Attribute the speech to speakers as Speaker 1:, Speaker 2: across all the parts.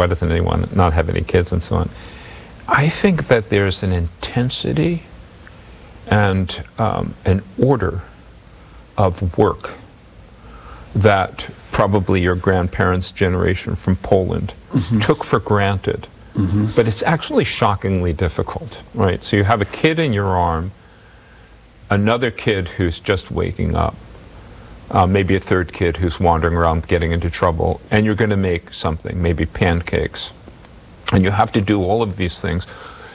Speaker 1: why doesn't anyone not have any kids and so on. I think that there's an intensity and an order of work that probably your grandparents' generation from Poland took for granted. But it's actually shockingly difficult, right? So you have a kid in your arm, another kid who's just waking up, maybe a third kid who's wandering around getting into trouble, and you're going to make something, maybe pancakes. And you have to do all of these things.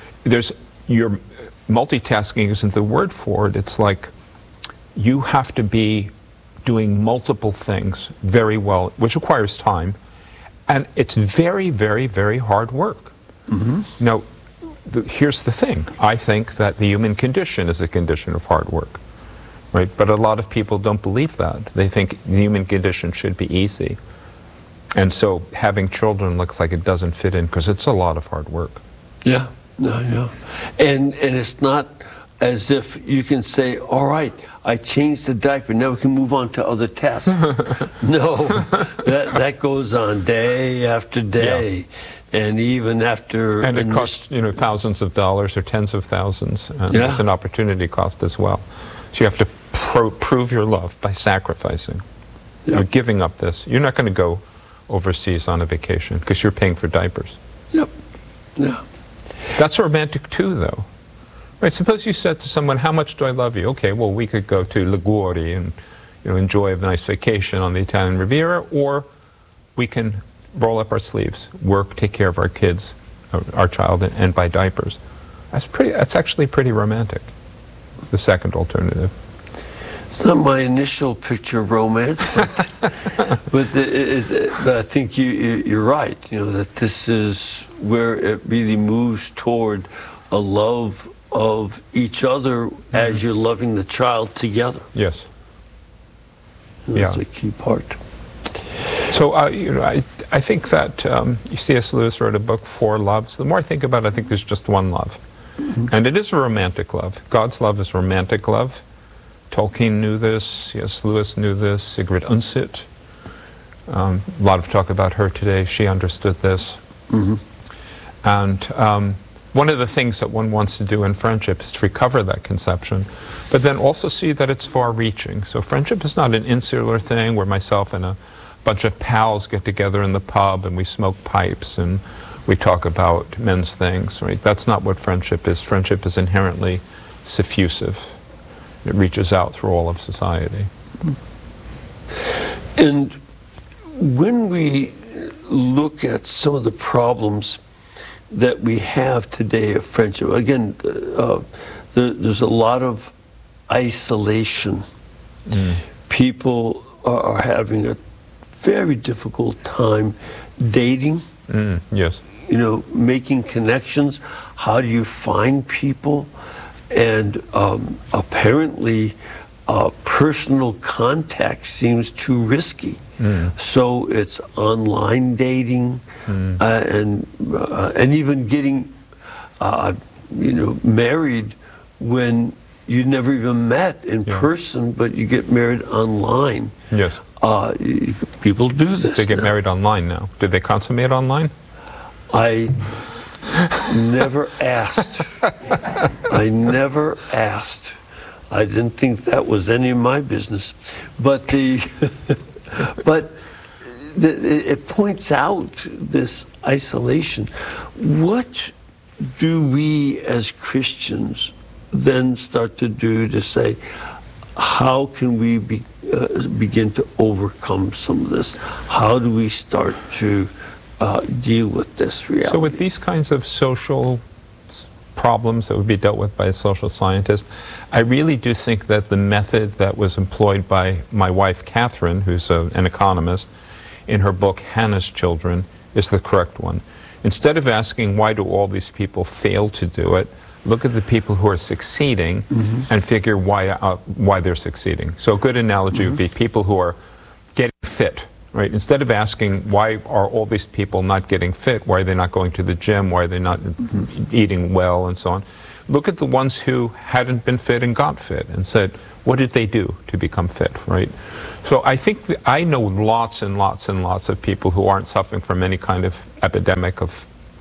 Speaker 1: Your multitasking isn't the word for it. It's like you have to be doing multiple things very well, which requires time. And it's very, very, very hard work. Now, here's the thing. I think that the human condition is a condition of hard work, right? But a lot of people don't believe that. They think the human condition should be easy. And so having children looks like it doesn't fit in because it's a lot of hard work.
Speaker 2: Yeah, yeah. And it's not as if you can say, all right, I changed the diaper, now we can move on to other tasks. No, that goes on day after day. And even after...
Speaker 1: And it costs, thousands of dollars or tens of thousands. And it's an opportunity cost as well. So you have to prove your love by sacrificing. You're giving up this. You're not going to go overseas on a vacation because you're paying for diapers.
Speaker 2: Yep. Yeah.
Speaker 1: That's romantic too, though. Right? Suppose you said to someone, "How much do I love you?" Okay, well, we could go to Liguori and enjoy a nice vacation on the Italian Riviera, or we can roll up our sleeves, work, take care of our kids, our child, and buy diapers. That's actually pretty romantic. The second alternative.
Speaker 2: It's not my initial picture of romance, but I think you're right. That this is where it really moves toward a love of each other as you're loving the child together.
Speaker 1: Yes.
Speaker 2: That's a key part.
Speaker 1: So, I think that C.S. Lewis wrote a book, Four Loves. The more I think about it, I think there's just one love. And it is a romantic love. God's love is romantic love. Tolkien knew this. C.S. Lewis knew this. Sigrid Undset. A lot of talk about her today. She understood this. And one of the things that one wants to do in friendship is to recover that conception, but then also see that it's far-reaching. So friendship is not an insular thing where myself and a bunch of pals get together in the pub and we smoke pipes and we talk about men's things, right? That's not what friendship is. Friendship is inherently suffusive. It reaches out through all of society.
Speaker 2: And when we look at some of the problems that we have today of friendship, again, there's a lot of isolation. People are having a very difficult time dating.
Speaker 1: Yes.
Speaker 2: Making connections. How do you find people? And apparently, personal contact seems too risky. So it's online dating, and even getting, married when you never even met in person, but you get married online.
Speaker 1: Yes.
Speaker 2: People do this.
Speaker 1: They get married online now. Did they consummate online?
Speaker 2: I never asked. I never asked. I didn't think that was any of my business. But it points out this isolation. What do we as Christians then start to do to say, how can we begin to overcome some of this? How do we start to deal with this reality?
Speaker 1: So with these kinds of social problems that would be dealt with by a social scientist, I really do think that the method that was employed by my wife, Catherine, who's an economist, in her book, Hannah's Children, is the correct one. Instead of asking, why do all these people fail to do it, look at the people who are succeeding and figure why they're succeeding. So a good analogy would be people who are getting fit, right? Instead of asking, why are all these people not getting fit? Why are they not going to the gym? Why are they not eating well and so on? look at the ones who hadn't been fit and got fit and said, what did they do to become fit, right? So I think I know lots and lots and lots of people who aren't suffering from any kind of epidemic of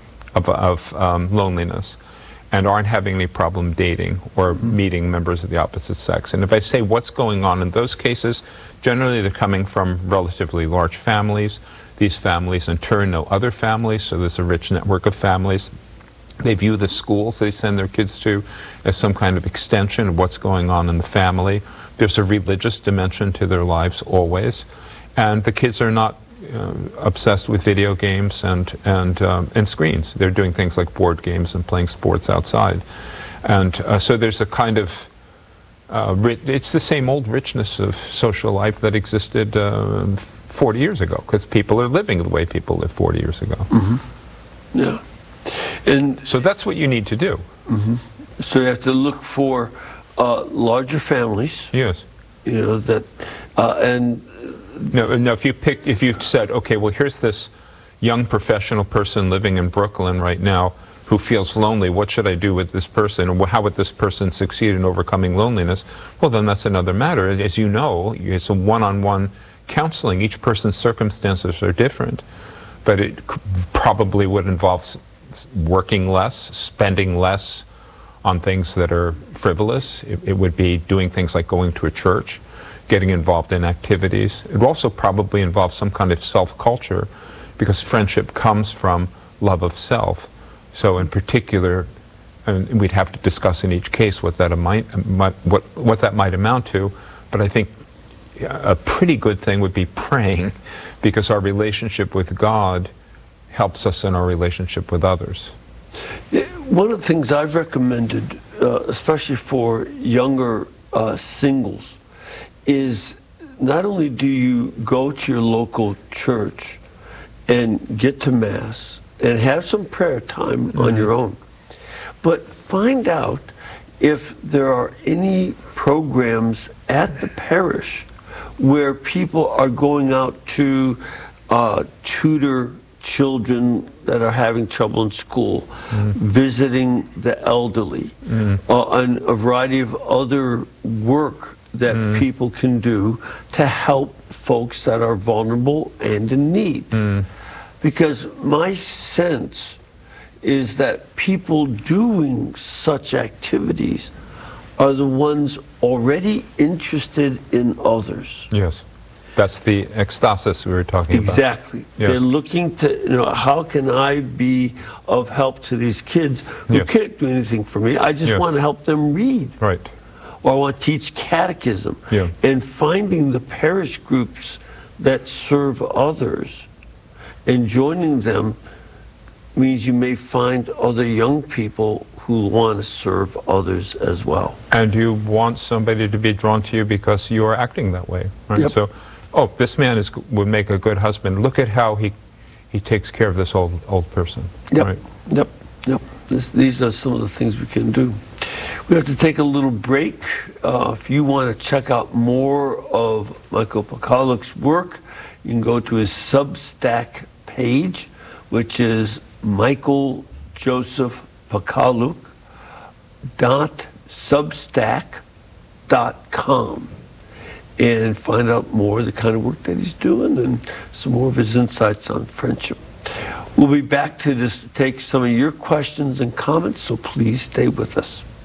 Speaker 1: loneliness and aren't having any problem dating or meeting members of the opposite sex. And if I say what's going on in those cases, generally they're coming from relatively large families. These families in turn know other families, so there's a rich network of families. They view the schools they send their kids to as some kind of extension of what's going on in the family. There's a religious dimension to their lives always. And the kids are not obsessed with video games and screens. They're doing things like board games and playing sports outside. And so there's a kind of, it's the same old richness of social life that existed 40 years ago, because people are living the way people lived 40 years ago.
Speaker 2: Mm-hmm. Yeah. And
Speaker 1: so that's what you need to do.
Speaker 2: Mm-hmm. So you have to look for larger families.
Speaker 1: Yes.
Speaker 2: You know, that, and
Speaker 1: no, if you said, okay, well, here's this young professional person living in Brooklyn right now who feels lonely, what should I do with this person? Or how would this person succeed in overcoming loneliness? Well, then that's another matter. As you know, it's a one-on-one counseling. Each person's circumstances are different, but it probably would involve working less, spending less on things that are frivolous. It would be doing things like going to a church, getting involved in activities. It would also probably involve some kind of self-culture, because friendship comes from love of self. So in particular, and we'd have to discuss in each case what that might amount to, but I think a pretty good thing would be praying, because our relationship with God helps us in our relationship with others.
Speaker 2: One of the things I've recommended, especially for younger singles, is not only do you go to your local church and get to Mass and have some prayer time on your own, but find out if there are any programs at the parish where people are going out to tutor children that are having trouble in school, visiting the elderly, and a variety of other work that people can do to help folks that are vulnerable and in need. Because my sense is that people doing such activities are the ones already interested in others.
Speaker 1: Yes. That's the ecstasis we were talking about.
Speaker 2: Exactly.
Speaker 1: Yes.
Speaker 2: They're looking to, how can I be of help to these kids who can't do anything for me? I just want to help them read.
Speaker 1: Right.
Speaker 2: Or I want to teach catechism. And finding the parish groups that serve others and joining them means you may find other young people who want to serve others as well.
Speaker 1: And you want somebody to be drawn to you because you are acting that way, right? So, oh, this man would make a good husband. Look at how he takes care of this old person. Right?
Speaker 2: Yep. These are some of the things we can do. We have to take a little break. If you want to check out more of Michael Pakaluk's work, you can go to his Substack page, which is michaeljosephpakaluk.substack.com, and find out more of the kind of work that he's doing and some more of his insights on friendship. We'll be back to take some of your questions and comments, so please stay with us.